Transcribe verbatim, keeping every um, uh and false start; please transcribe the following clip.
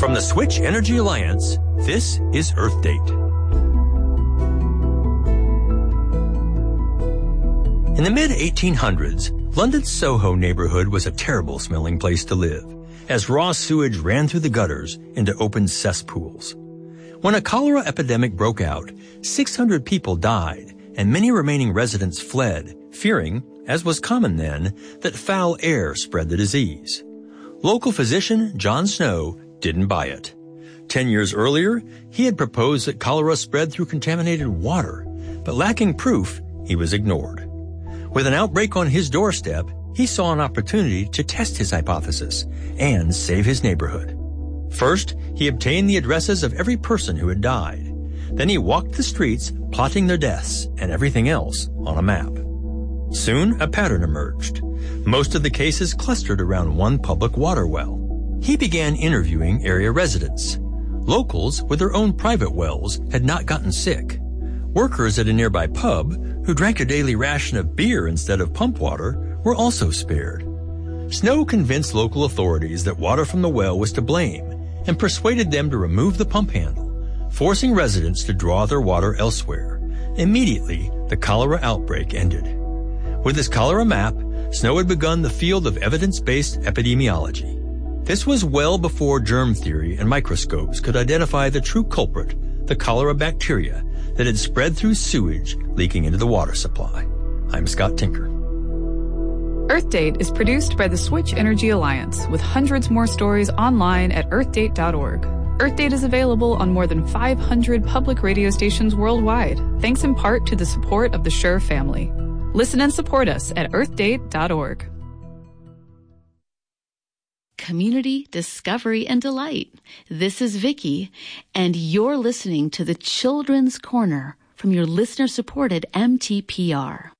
From the Switch Energy Alliance, this is Earth Date. In the mid eighteen hundreds, London's Soho neighborhood was a terrible smelling place to live, as raw sewage ran through the gutters into open cesspools. When a cholera epidemic broke out, six hundred people died, and many remaining residents fled, fearing, as was common then, that foul air spread the disease. Local physician John Snow didn't buy it. Ten years earlier, he had proposed that cholera spread through contaminated water, but lacking proof, he was ignored. With an outbreak on his doorstep, he saw an opportunity to test his hypothesis and save his neighborhood. First, he obtained the addresses of every person who had died. Then he walked the streets, plotting their deaths and everything else on a map. Soon, a pattern emerged. Most of the cases clustered around one public water well. He began interviewing area residents. Locals with their own private wells had not gotten sick. Workers at a nearby pub, who drank a daily ration of beer instead of pump water, were also spared. Snow convinced local authorities that water from the well was to blame and persuaded them to remove the pump handle, forcing residents to draw their water elsewhere. Immediately, the cholera outbreak ended. With his cholera map, Snow had begun the field of evidence-based epidemiology. This was well before germ theory and microscopes could identify the true culprit, the cholera bacteria that had spread through sewage leaking into the water supply. I'm Scott Tinker. Earth Date is produced by the Switch Energy Alliance, with hundreds more stories online at earth date dot org. Earth Date is available on more than five hundred public radio stations worldwide, thanks in part to the support of the Shure family. Listen and support us at earth date dot org. Community, discovery, and delight. This is Vicki, and you're listening to the Children's Corner from your listener-supported M T P R.